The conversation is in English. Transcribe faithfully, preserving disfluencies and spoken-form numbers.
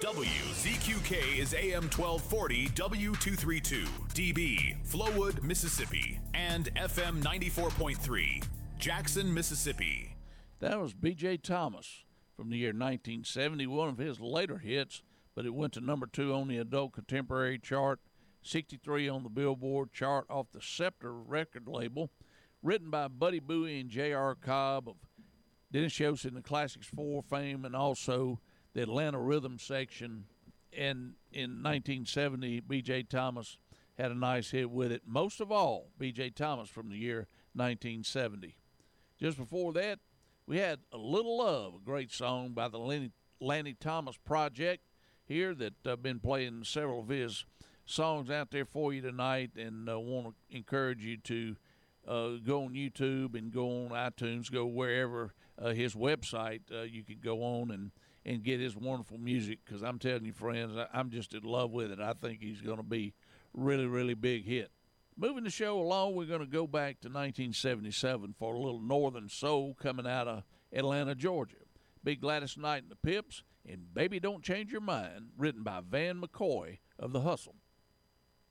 W Z Q K is A M twelve forty W two thirty-two, D B, Flowood, Mississippi, and F M ninety-four point three, Jackson, Mississippi. That was B J Thomas from the year nineteen seventy, one of his later hits, but it went to number two on the adult contemporary chart, sixty-three on the Billboard chart off the Scepter record label, written by Buddy Bowie and J R. Cobb of Dennis Yost in the Classics four fame, and also the Atlanta Rhythm section. And in nineteen seventy, B J Thomas had a nice hit with it. Most of all, B J Thomas from the year nineteen seventy. Just before that, we had A Little Love, a great song by the Lenny, Lanny Thomas Project here that I've been playing several of his songs out there for you tonight, and uh, want to encourage you to uh, go on YouTube and go on iTunes, go wherever uh, his website uh, you could go on and, and get his wonderful music, because I'm telling you, friends, I, I'm just in love with it. I think he's going to be really, really big hit. Moving the show along, we're going to go back to nineteen seventy-seven for a little Northern Soul coming out of Atlanta, Georgia. Big Gladys Knight and the Pips, and Baby Don't Change Your Mind, written by Van McCoy of The Hustle.